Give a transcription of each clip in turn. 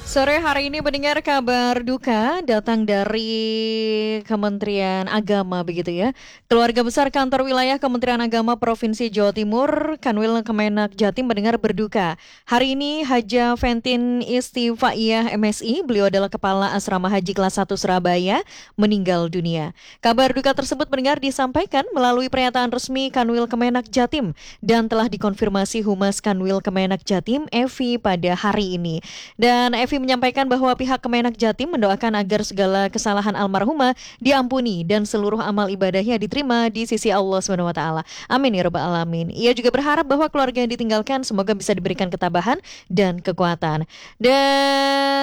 Sore hari ini mendengar kabar duka datang dari Kementerian Agama begitu ya. Keluarga besar kantor wilayah Kementerian Agama Provinsi Jawa Timur, Kanwil Kemenak Jatim mendengar berduka. Hari ini Haja Fentin Istifaiyah MSI, beliau adalah Kepala Asrama Haji kelas 1 Surabaya, meninggal dunia. Kabar duka tersebut mendengar disampaikan melalui pernyataan resmi Kanwil Kemenak Jatim dan telah dikonfirmasi Humas Kanwil Kemenak Jatim Evi pada hari ini. Dan Evi menyampaikan bahwa pihak Kemenak Jatim mendoakan agar segala kesalahan almarhumah diampuni dan seluruh amal ibadahnya diterima di sisi Allah SWT. Amin ya rabbal alamin. Ia juga berharap bahwa keluarga yang ditinggalkan semoga bisa diberikan ketabahan dan kekuatan. Dan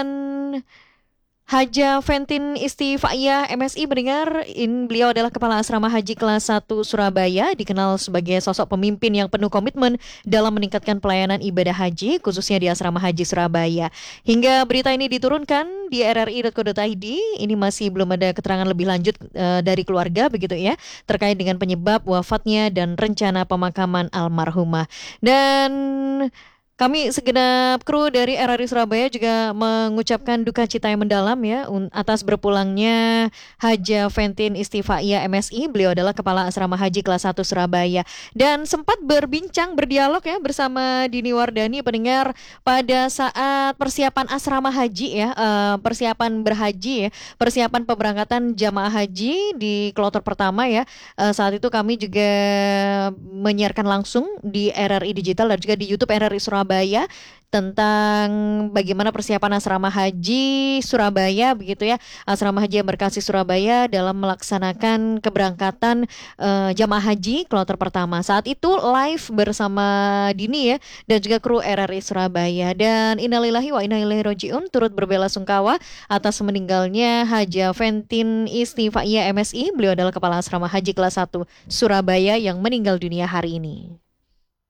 Haja Fentin Istifaiyah MSI mendengar beliau adalah Kepala Asrama Haji kelas 1 Surabaya, dikenal sebagai sosok pemimpin yang penuh komitmen dalam meningkatkan pelayanan ibadah haji, khususnya di Asrama Haji Surabaya. Hingga berita ini diturunkan di rri.co.id, ini masih belum ada keterangan lebih lanjut dari keluarga begitu ya, terkait dengan penyebab wafatnya dan rencana pemakaman almarhumah. Dan kami segenap kru dari RRI Surabaya juga mengucapkan duka cita yang mendalam ya atas berpulangnya Haja Fentin Istifaiyah MSI. Beliau adalah Kepala Asrama Haji kelas 1 Surabaya. Dan sempat berdialog ya bersama Dini Wardani pendengar pada saat persiapan asrama haji ya, persiapan berhaji ya, persiapan pemberangkatan jamaah haji di kloter pertama ya. Saat itu kami juga menyiarkan langsung di RRI Digital dan juga di YouTube RRI Surabaya tentang bagaimana persiapan asrama haji Surabaya begitu ya, asrama haji Embarkasi Surabaya dalam melaksanakan keberangkatan jamaah haji kloter pertama. Saat itu live bersama Dini ya dan juga kru RRI Surabaya. Dan innalillahi wa inna ilaihi rajiun, turut berbelasungkawa atas meninggalnya Haja Fentin Istifaiyah MSI. Beliau adalah Kepala Asrama Haji kelas 1 Surabaya yang meninggal dunia hari ini.